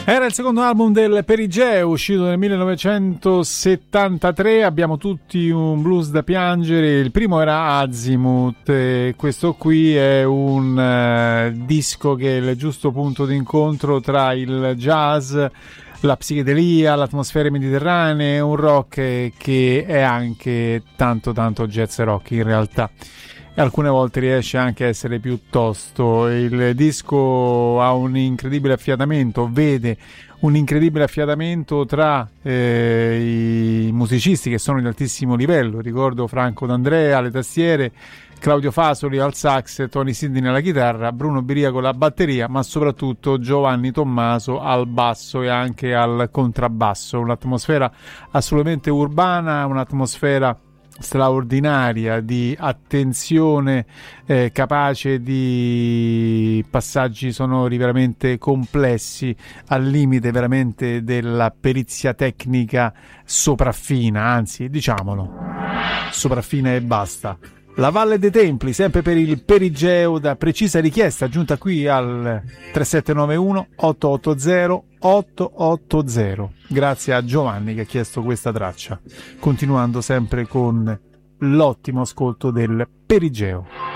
Era il secondo album del Perigeo, uscito nel 1973. Abbiamo tutti un blues da piangere. Il primo era Azimuth, e questo qui è un disco che è il giusto punto di incontro tra il jazz, la psichedelia, l'atmosfera mediterranea, un rock che è anche tanto jazz rock in realtà. E alcune volte riesce anche a essere piuttosto. Il disco ha un incredibile affiatamento, vede un incredibile affiatamento tra i musicisti che sono di altissimo livello. Ricordo Franco D'Andrea alle tastiere, Claudio Fasoli al sax, Tony Sidney alla chitarra, Bruno Biriaco alla batteria, ma soprattutto Giovanni Tommaso al basso e anche al contrabbasso. Un'atmosfera assolutamente urbana, un'atmosfera straordinaria di attenzione, capace di passaggi sonori veramente complessi, al limite veramente della perizia tecnica sopraffina, anzi diciamolo sopraffina e basta. La Valle dei Templi, sempre per il Perigeo, da precisa richiesta giunta qui al 3791 880 880. Grazie a Giovanni che ha chiesto questa traccia, continuando sempre con l'ottimo ascolto del Perigeo.